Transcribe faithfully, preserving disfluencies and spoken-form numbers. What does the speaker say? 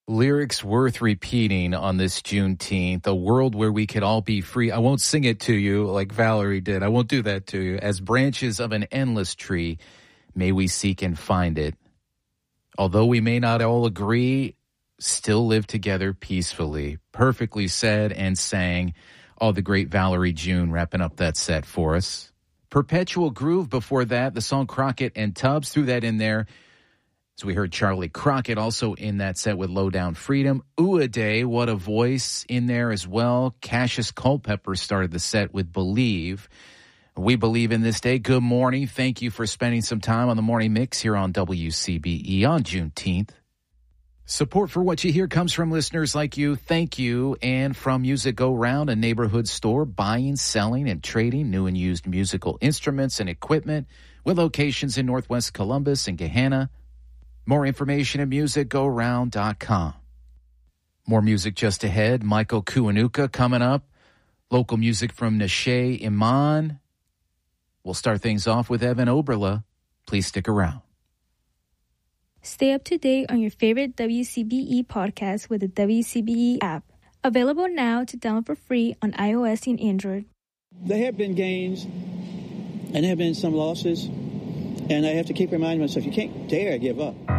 Lyrics worth repeating on this Juneteenth, a world where we could all be free. I won't sing it to you like Valerie did. I won't do that to you. As branches of an endless tree, may we seek and find it. Although we may not all agree, still live together peacefully. Perfectly said and sang. Oh, the great Valerie June wrapping up that set for us. Perpetual Groove before that, the song Crockett and Tubbs, threw that in there. So we heard Charlie Crockett also in that set with Low Down Freedom. Ooh-a-Day, what a voice in there as well. Cassius Culpepper started the set with Believe. We believe in this day. Good morning. Thank you for spending some time on the Morning Mix here on W C B E on Juneteenth. Support for what you hear comes from listeners like you. Thank you. And from Music Go Round, a neighborhood store buying, selling, and trading new and used musical instruments and equipment with locations in Northwest Columbus and Gahanna. More information at music go round dot com. More music just ahead. Michael Kiwanuka coming up. Local music from Nashe Iman. We'll start things off with Evan Oberla. Please stick around. Stay up to date on your favorite W C B E podcast with the W C B E app. Available now to download for free on iOS and Android. There have been gains and there have been some losses. And I have to keep reminding myself, you can't dare give up.